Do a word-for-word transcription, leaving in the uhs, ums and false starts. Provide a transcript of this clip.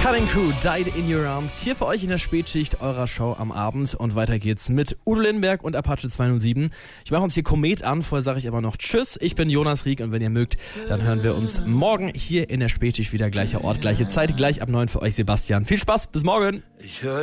Cutting Crew, Died in Your Arms. Hier für euch in der Spätschicht eurer Show am Abend. Und weiter geht's mit Udo Lindenberg und Apache zweihundertsieben. Ich mache uns hier Komet an. Vorher sage ich aber noch Tschüss. Ich bin Jonas Rieck und wenn ihr mögt, dann hören wir uns morgen hier in der Spätschicht wieder. Gleicher Ort, gleiche Zeit, gleich ab neun für euch Sebastian. Viel Spaß, bis morgen. Ich hör